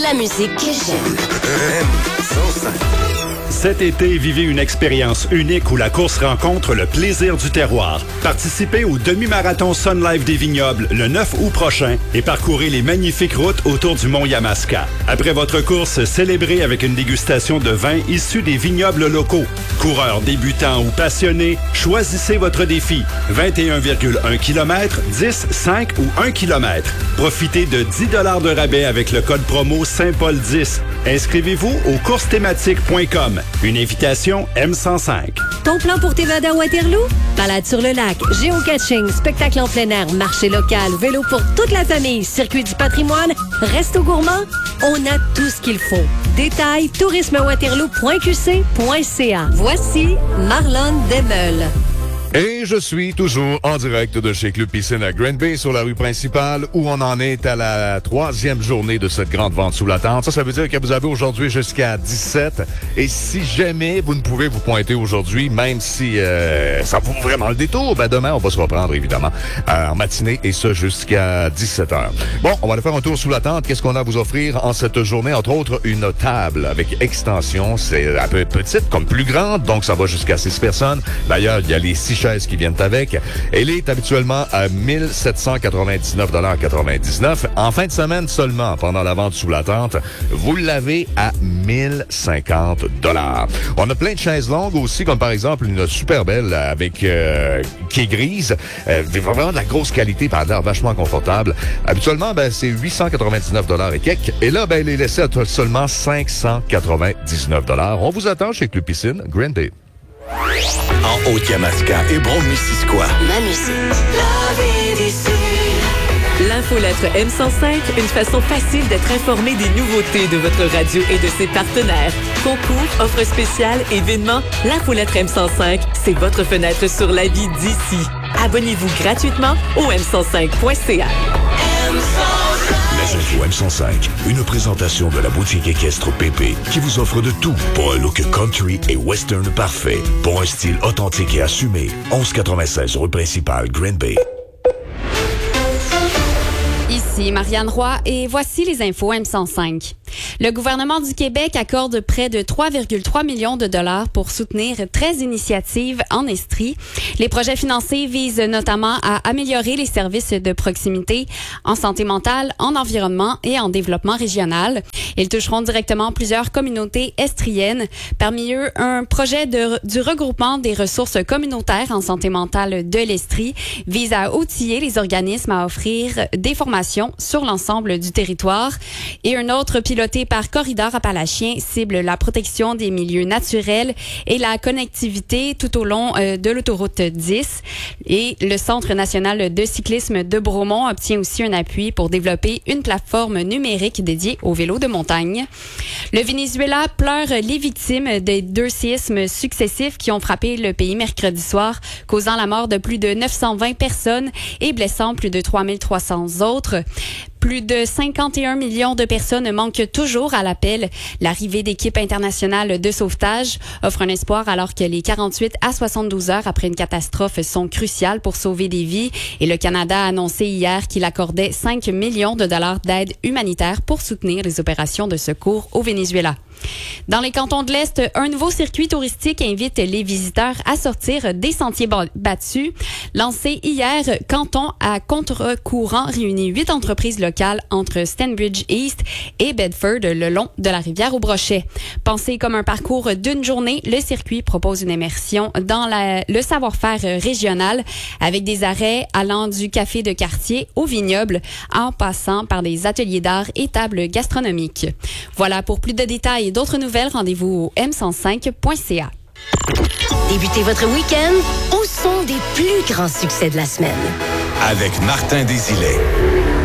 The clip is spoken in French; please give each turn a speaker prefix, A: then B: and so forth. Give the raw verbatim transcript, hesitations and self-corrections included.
A: la musique que j'aime.
B: M cent cinq.
C: Cet été, vivez une expérience unique où la course rencontre le plaisir du terroir. Participez au demi-marathon Sun Life des Vignobles le neuf août prochain et parcourez les magnifiques routes autour du mont Yamaska. Après votre course, célébrez avec une dégustation de vins issus des vignobles locaux. Coureurs débutants ou passionnés, choisissez votre défi. vingt et un virgule un kilomètres, dix, cinq ou un kilomètre. Profitez de dix dollars de rabais avec le code promo Saint-Paul dix. Inscrivez-vous au courses thématiques point com. Une invitation M cent cinq.
D: Ton plan pour t'évader à Waterloo? Balade sur le lac, géocaching, spectacle en plein air, marché local, vélo pour toute la famille, circuit du patrimoine, resto gourmand? On a tout ce qu'il faut. Détails, tourisme waterloo point q c point c a. Voici Marlon Demeule.
E: Et je suis toujours en direct de chez Club Piscine à Green Bay sur la rue principale où on en est à la troisième journée de cette grande vente sous la tente. Ça, ça veut dire que vous avez aujourd'hui jusqu'à dix-sept. Et si jamais vous ne pouvez vous pointer aujourd'hui, même si euh, ça vaut vraiment le détour, ben demain, on va se reprendre évidemment euh, en matinée et ça jusqu'à dix-sept heures. Bon, on va aller faire un tour sous la tente. Qu'est-ce qu'on a à vous offrir en cette journée? Entre autres, une table avec extension. C'est un peu petite comme plus grande, donc ça va jusqu'à six personnes. D'ailleurs, il y a les six chaises qui viennent avec. Elle est habituellement à mille sept cent quatre-vingt-dix-neuf dollars quatre-vingt-dix-neuf. En fin de semaine seulement, pendant la vente sous la tente, vous l'avez à mille cinquante dollars. On a plein de chaises longues aussi, comme par exemple une super belle avec euh, qui est grise, euh, vraiment de la grosse qualité, par l'air vachement confortable. Habituellement, ben c'est huit cent quatre-vingt-dix-neuf dollars et quelques. Et là, ben elle est laissée à seulement cinq cent quatre-vingt-dix-neuf dollars. On vous attend chez Club Piscine, Green Bay.
B: En Haute-Yamaska et Brome-Missisquoi.
A: Ma musique. La vie d'ici.
F: L'infolettre M cent cinq, une façon facile d'être informé des nouveautés de votre radio et de ses partenaires. Concours, offres spéciales, événements, l'infolettre M cent cinq, c'est votre fenêtre sur la vie d'ici. Abonnez-vous gratuitement au m cent cinq point c a.
G: Les infos M cent cinq, une présentation de la boutique équestre Pépé qui vous offre de tout pour un look country et western parfait, pour un style authentique et assumé. onze quatre-vingt-seize rue principale, Green Bay.
H: Ici Marianne Roy et voici les infos M cent cinq. Le gouvernement du Québec accorde près de trois virgule trois millions de dollars pour soutenir treize initiatives en Estrie. Les projets financés visent notamment à améliorer les services de proximité en santé mentale, en environnement et en développement régional. Ils toucheront directement plusieurs communautés estriennes. Parmi eux, un projet de, du regroupement des ressources communautaires en santé mentale de l'Estrie vise à outiller les organismes à offrir des formations sur l'ensemble du territoire. Et un autre piloté par Corridor Appalachien cible la protection des milieux naturels et la connectivité tout au long euh, de l'autoroute dix. Et le Centre national de cyclisme de Bromont obtient aussi un appui pour développer une plateforme numérique dédiée aux vélos de montagne. Le Venezuela pleure les victimes des deux séismes successifs qui ont frappé le pays mercredi soir, causant la mort de plus de neuf cent vingt personnes et blessant plus de trois mille trois cents autres. Plus de cinquante et un millions de personnes manquent toujours à l'appel. L'arrivée d'équipes internationales de sauvetage offre un espoir alors que les quarante-huit à soixante-douze heures après une catastrophe sont cruciales pour sauver des vies. Et le Canada a annoncé hier qu'il accordait cinq millions de dollars d'aide humanitaire pour soutenir les opérations de secours au Venezuela. Dans les cantons de l'Est, un nouveau circuit touristique invite les visiteurs à sortir des sentiers battus. Lancé hier, Canton à contre-courant réunit huit entreprises locales entre Stanbridge East et Bedford le long de la rivière au Brochet. Pensé comme un parcours d'une journée, le circuit propose une immersion dans la, le savoir-faire régional avec des arrêts allant du café de quartier au vignoble en passant par des ateliers d'art et tables gastronomiques. Voilà, pour plus de détails et d'autres nouvelles, rendez-vous au m cent cinq point c a.
A: Débutez votre week-end au son des plus grands succès de la semaine.
B: Avec Martin Desilets.